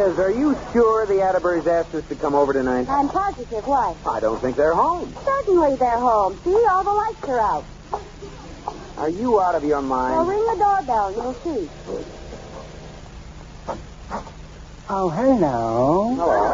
Liz, are you sure the Atterburys asked us to come over tonight? I'm positive. Why? I don't think they're home. Certainly they're home. See, all the lights are out. Are you out of your mind? Well, ring the doorbell. You'll see. Oh, hello.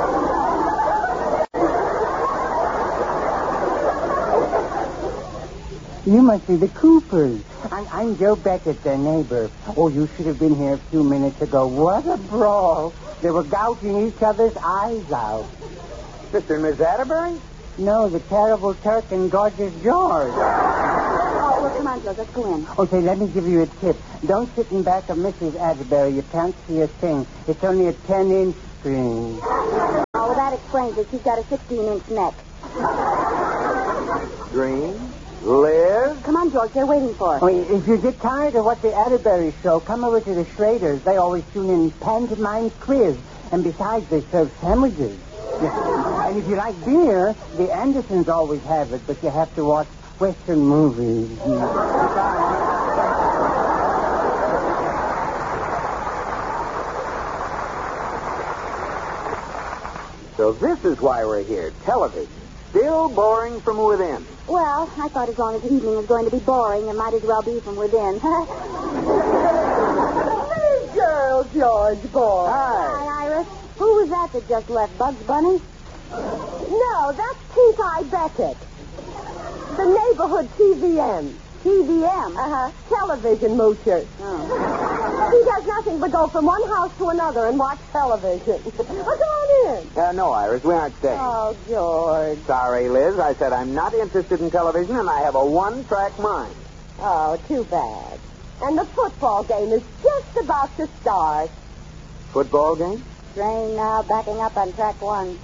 You must be the Coopers. I'm Joe Beckett, their neighbor. Oh, you should have been here a few minutes ago. What a brawl. They were gouging each other's eyes out. Mr. and Miss Atterbury? No, the terrible Turk and gorgeous George. Oh, well, come on, Joe. Let's go in. Okay, let me give you a tip. Don't sit in back of Mrs. Atterbury. You can't see a thing. It's only a 10-inch screen. Oh, well, that explains it. She's got a 16-inch neck. Green? Liz? Come on, George. They're waiting for us. Oh, if you get tired of what the Atterbury show, come over to the Schraders. They always tune in pantomime quiz. And besides, they serve sandwiches. Yeah. And if you like beer, the Andersons always have it, but you have to watch Western movies. So this is why we're here. Television. Still boring from within. Well, I thought as long as the evening was going to be boring, it might as well be from within. Hey, girl, George, boy. Hi, Iris. Who was that just left? Bugs Bunny? No, that's T.I. Beckett. The neighborhood TVM. TVM? Television moocher. Oh. He does nothing but go from one house to another and watch television. Well, go on in. No, Iris, we aren't staying. Oh, George. Sorry, Liz. I said I'm not interested in television, and I have a one-track mind. Oh, too bad. And the football game is just about to start. Football game? Train now, backing up on track one.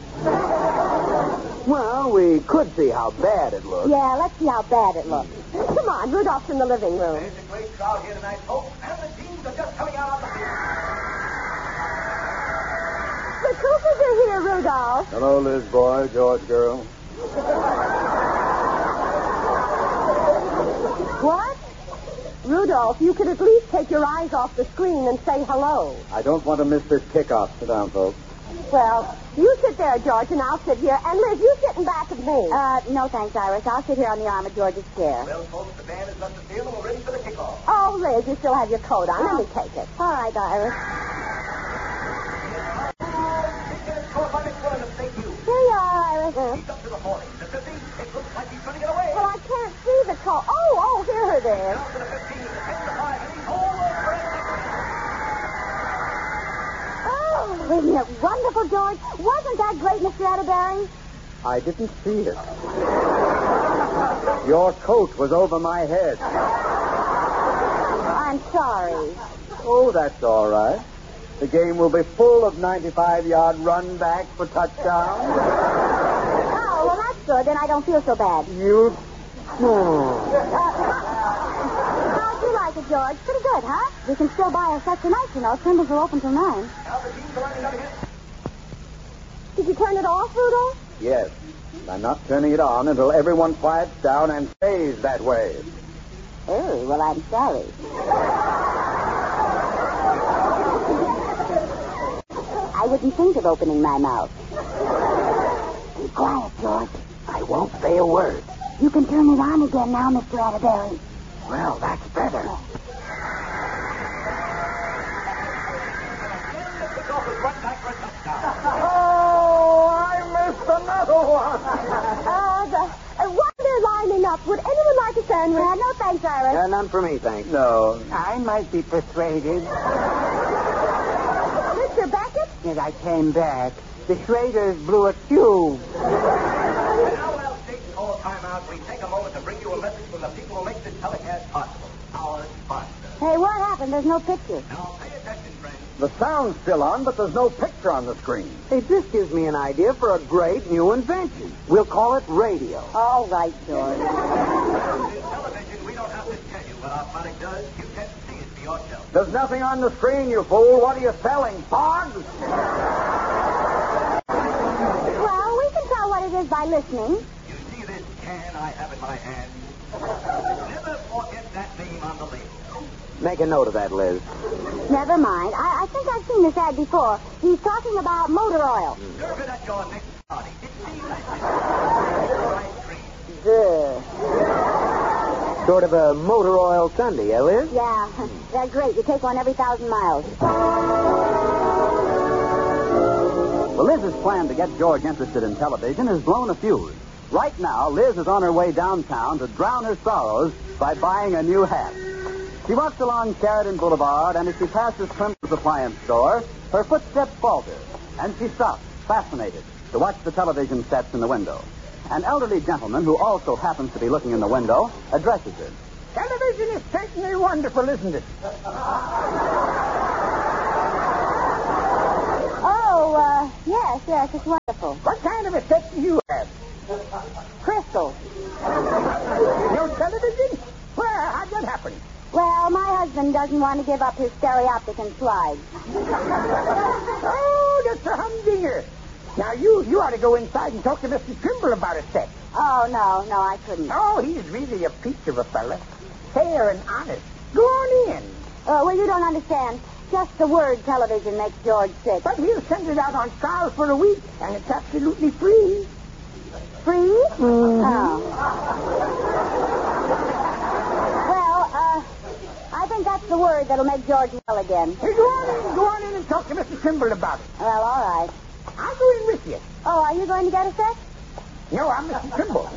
Well, we could see how bad it looks. Yeah, let's see how bad it looks. Come on, Rudolph's in the living room. There's a great crowd here tonight, folks, and the teams are just coming out on the field. The Coopers are here, Rudolph. Hello, Liz boy, George girl. What? Rudolph, you could at least take your eyes off the screen and say hello. I don't want to miss this kickoff. Sit down, folks. Well, you sit there, George, and I'll sit here. And Liz, you sit in back of me. No thanks, Iris. I'll sit here on the arm of George's chair. Well, folks, the band has left the field and we're ready for the kickoff. Oh, Liz, you still have your coat on. Let me take it. All right, Iris. Score by McQuillan of St. Hugh. Here you are, Iris. He's up to the 40. The 50. It looks like he's going to get away. Well, I can't see the coat. Oh, here it is. Down to the 15, the 10 to 5, and he's all over for it. Oh, isn't it wonderful, George? Wasn't that great, Mr. Atterbury? I didn't see it. Your coat was over my head. I'm sorry. Oh, that's all right. The game will be full of 95-yard run back for touchdown. Oh, well, that's good. Then I don't feel so bad. You... How'd you like it, George? Pretty good, huh? We can still buy our set tonight, you know. Symbols are open till 9. Now the teams are lining up again. Did you turn it off, Rudolph? Yes. I'm not turning it on until everyone quiets down and stays that way. Oh, well, I'm sorry. I wouldn't think of opening my mouth. Be quiet, George. I won't say a word. You can turn it on again now, Mr. Atterbury. Well, that's better. The kickoff is run back for a touchdown. Oh, I missed another one. While they're lining up, would anyone like a sandwich? No, thanks, Iris. None for me, thanks. No. I might be persuaded. Mr. Beckett? Yet I came back. The Schraders blew a cube. Now, while State's call timeout, we take a moment to bring you a message from the people who make this telecast possible. Our sponsor. Hey, what happened? There's no picture. Now, pay attention, friends. The sound's still on, but there's no picture on the screen. Hey, this gives me an idea for a great new invention. We'll call it radio. All right, George. In television, we don't have to tell you what our product does. You can see it for yourself. There's nothing on the screen, you fool. What are you selling, Bogs? Well, we can tell what it is by listening. You see this can I have in my hand? Never forget that name on the label. Make a note of that, Liz. Never mind. I think I've seen this ad before. He's talking about motor oil. Serve it at your next party. It's delicious. Sort of a motor oil sundae, eh, Liz? Yeah, they're great. You take one every 1,000 miles. Well, Liz's plan to get George interested in television has blown a fuse. Right now, Liz is on her way downtown to drown her sorrows by buying a new hat. She walks along Sheridan Boulevard, and as she passes Trimmer's appliance store, her footsteps falter, and she stops, fascinated, to watch the television sets in the window. An elderly gentleman, who also happens to be looking in the window, addresses her. Television is certainly wonderful, isn't it? Oh, yes, it's wonderful. What kind of a set do you have? Crystal. No television? Where? How'd that happen? Well, my husband doesn't want to give up his stereoptic and slides. Oh, that's a humdinger. Now, you ought to go inside and talk to Mr. Trimble about a set. Oh, no, I couldn't. Oh, he's really a peach of a fella. Fair and honest. Go on in. Well, you don't understand. Just the word television makes George sick. But he'll send it out on trial for a week, and it's absolutely free. Free? Oh. Well, I think that's the word that'll make George well again. Hey, go on in and talk to Mr. Trimble about it. Well, all right. I'll go in with you. Oh, are you going to get a set? No, I'm Mr. Trimble.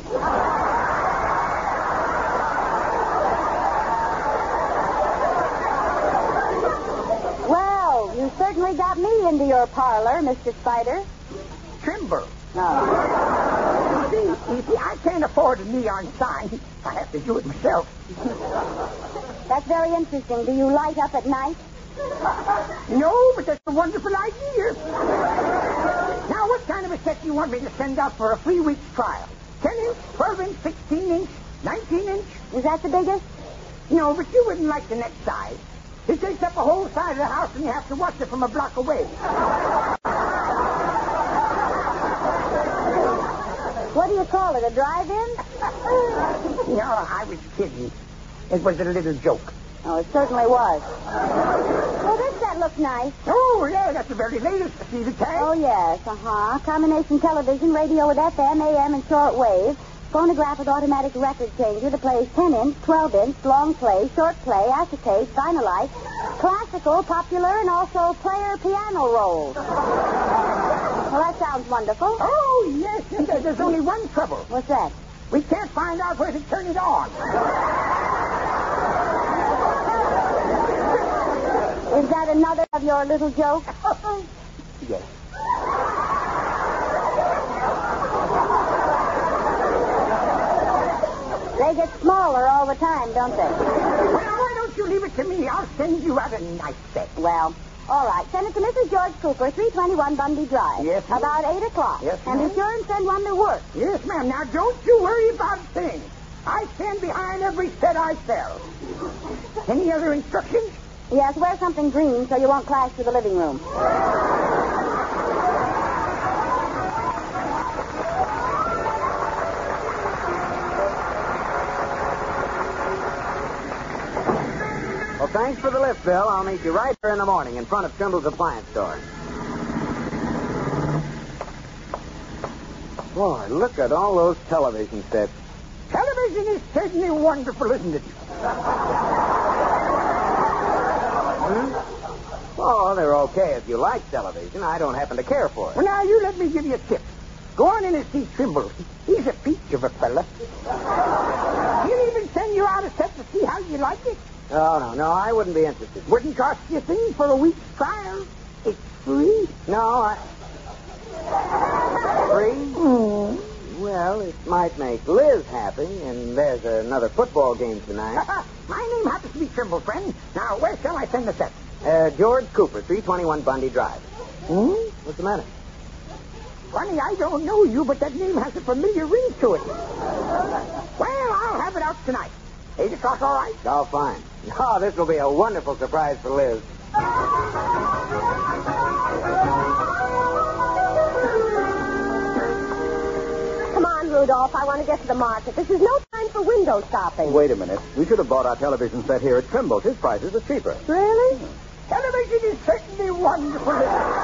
Well, you certainly got me into your parlor, Mr. Spider. Trimble. Oh. You see, I can't afford a neon sign. I have to do it myself. That's very interesting. Do you light up at night? No, but that's a wonderful idea. Now, what kind of a set do you want me to send out for a 3 week trial? 10-inch, 12-inch, 16-inch, 19-inch? Is that the biggest? No, but you wouldn't like the next size. It takes up a whole side of the house, and you have to watch it from a block away. What do you call it, a drive-in? No, I was kidding. It was a little joke. Oh, it certainly was. Well, this set looks nice. Oh, yeah, that's the very latest. See the tag? Oh, yes, Combination television, radio with FM, AM, and short wave. Phonograph with automatic record changer that plays 10-inch, 12-inch, long play, short play, acetate, vinylite, classical, popular, and also player piano rolls. Well, that sounds wonderful. Oh, yes, and there's only one trouble. What's that? We can't find out where to turn it on. Is that another of your little jokes? Yes. They get smaller all the time, don't they? Well, why don't you leave it to me? I'll send you out a nice set. Well, all right. Send it to Mrs. George Cooper, 321 Bundy Drive. Yes, ma'am. About 8 o'clock. Yes, and ma'am. be sure and send one to work. Yes, ma'am. Now, don't you worry about a thing. I stand behind every set I sell. Any other instructions? Yes, wear something green so you won't clash with the living room. Well, thanks for the lift, Bill. I'll meet you right here in the morning in front of Trimble's appliance store. Boy, look at all those television sets. Television is certainly wonderful, isn't it? Oh, they're okay if you like television. I don't happen to care for it. Well, now, you let me give you a tip. Go on in and see Trimble. He's a peach of a fella. He'll even send you out a set to see how you like it. Oh, no, I wouldn't be interested. Wouldn't cost you a thing for a week's trial. It's free. No, Free? Well, it might make Liz happy, and there's another football game tonight. My name happens to be Trimble, friend. Now, where shall I send the set? George Cooper, 321 Bundy Drive. What's the matter? Funny, I don't know you, but that name has a familiar ring to it. Well, I'll have it out tonight. 8 o'clock, all right? Oh, fine. Oh, this will be a wonderful surprise for Liz. Come on, Rudolph. I want to get to the market. This is no time for window shopping. Wait a minute. We should have bought our television set here at Trimble's. His prices are cheaper. Really? Television is certainly wonderful.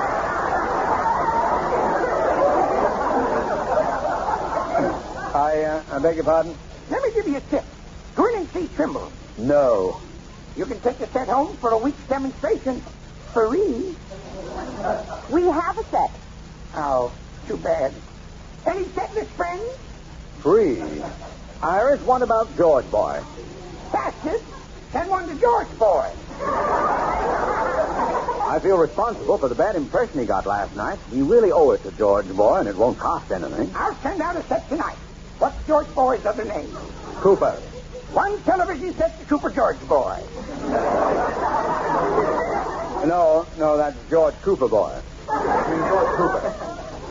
I beg your pardon? Let me give you a tip. Go in and see Trimble. No. You can take the set home for a week's demonstration. Free. We have a set. Oh, too bad. Any setless friends? Free. Iris, what about George Boy? Bastard. Send one to George Boy. I feel responsible for the bad impression he got last night. We really owe it to George Boy, and it won't cost anything. I'll send out a set tonight. What's George Boy's other name? Cooper. One television set to Cooper George Boy. No, that's George Cooper Boy. I mean, George Cooper.